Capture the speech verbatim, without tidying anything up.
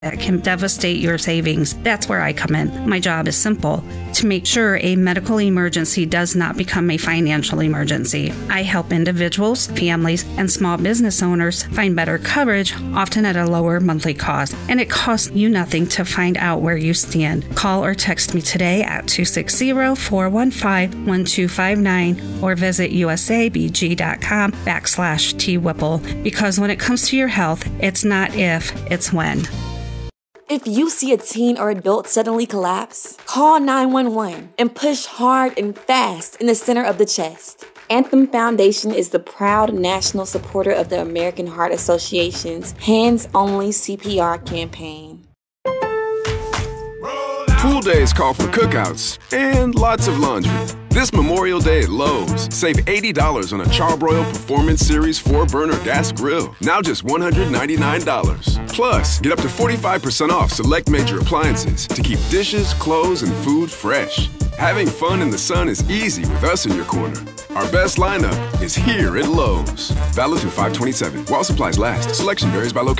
that can devastate your savings. That's where I come in. My job is simple: to make sure a medical emergency does not become a financial emergency. I help individuals, families, and small business owners find better coverage, often at a lower monthly cost. And it costs you nothing to find out where you stand. Call or text me today at two six zero, four one five, one two five nine or visit usabg.com backslash T-Whipple. Because when it comes to your health, it's not if, it's when. If you see a teen or adult suddenly collapse, call nine one one and push hard and fast in the center of the chest. Anthem Foundation is the proud national supporter of the American Heart Association's Hands Only C P R campaign. Pool days call for cookouts and lots of laundry. This Memorial Day at Lowe's, save eighty dollars on a Charbroil Performance Series four burner gas grill, now just one hundred ninety-nine dollars. Plus, get up to forty-five percent off select major appliances to keep dishes, clothes, and food fresh. Having fun in the sun is easy with us in your corner. Our best lineup is here at Lowe's. Valid through five twenty-seven. While supplies last, selection varies by location.